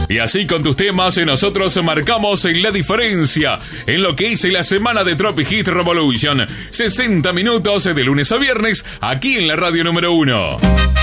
Y así con tus temas nosotros marcamos la diferencia en lo que hice la semana de Tropic Hit Revolution. 60 minutos de lunes a viernes aquí en la radio número 1.